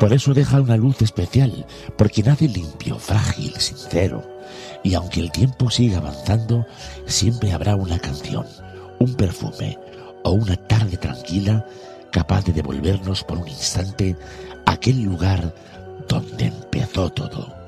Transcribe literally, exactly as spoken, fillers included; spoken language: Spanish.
Por eso deja una luz especial, porque nace limpio, frágil, sincero. Y aunque el tiempo siga avanzando, siempre habrá una canción, un perfume o una tarde tranquila capaz de devolvernos por un instante a aquel lugar donde empezó todo.